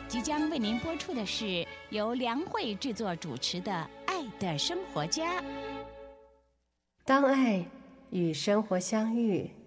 即将为您播出的是由梁慧制作主持的《爱的生活家》。 当爱与生活相遇，